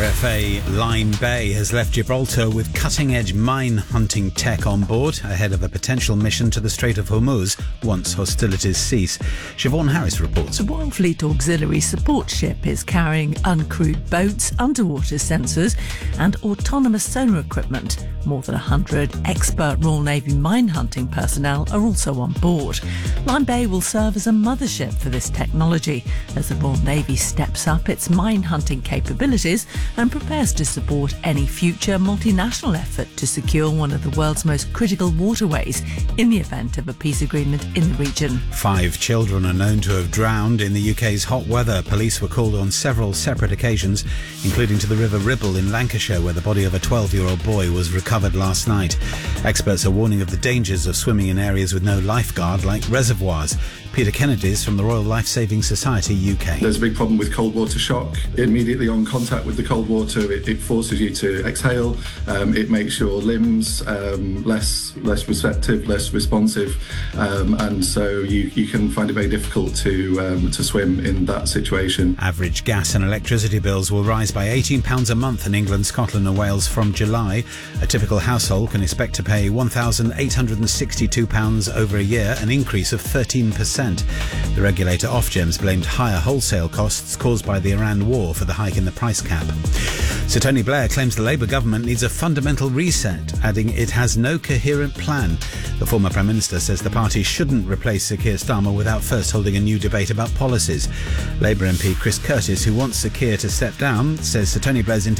RFA Line Bay has left Gibraltar with cutting-edge mine hunting tech on board ahead of a potential mission to the Strait of Hormuz once hostilities cease. Siobhan Harris reports. The Royal Fleet Auxiliary Support Ship is carrying uncrewed boats, underwater sensors and autonomous sonar equipment. More than 100 expert Royal Navy mine hunting personnel are also on board. Line Bay will serve as a mothership for this technology as the Royal Navy steps up its mine hunting capabilities and prepares to support any future multinational effort to secure one of the world's most critical waterways in the event of a peace agreement in the region. 5 children are known to have drowned in the UK's hot weather. Police were called on several separate occasions, including to the River Ribble in Lancashire, where the body of a 12-year-old boy was recovered last night. Experts are warning of the dangers of swimming in areas with no lifeguard, like reservoirs. Peter Kennedy's from the Royal Life Saving Society UK. There's a big problem with cold water shock. Immediately on contact with the cold water, it forces you to exhale. It makes your limbs less receptive, less responsive, and so you can find it very difficult to swim in that situation. Average gas and electricity bills will rise by £18 a month in England, Scotland and Wales from July. A typical household can expect to pay £1,862 over a year, an increase of 13%. The regulator Ofgems blamed higher wholesale costs caused by the Iran war for the hike in the price cap. Sir Tony Blair claims the Labour government needs a fundamental reset, adding it has no coherent plan. The former Prime Minister says the party shouldn't replace Sir Keir Starmer without first holding a new debate about policies. Labour MP Chris Curtis, who wants Sir Keir to step down, says Sir Tony Blair's